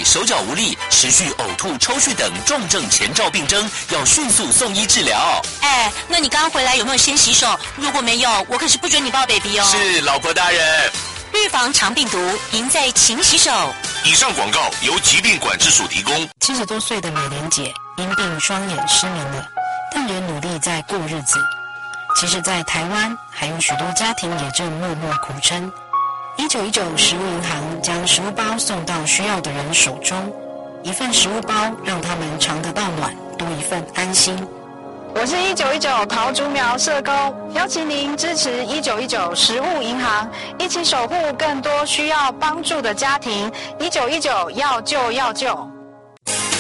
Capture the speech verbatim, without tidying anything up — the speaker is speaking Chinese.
手脚无力、持续呕吐、抽搐等重症前兆病征，要迅速送医治疗。 哎，那你刚回来有没有先洗手？如果没有，我可是不准你抱 baby 哦。 是，老婆大人。 预防肠病毒，赢在勤洗手。 以上广告由疾病管制署提供。 七十多岁的美莲姐因病双眼失明了，但也努力在过日子。其实，在台湾还有许多家庭也正默默苦撑。一九一九食物银行将食物包送到需要的人手中，一份食物包让他们尝得到暖，多一份安心。 我是一九一九桃竹苗社工，邀请您支持一九一九食物银行，一起守护更多需要帮助的家庭。一九一九要救要救。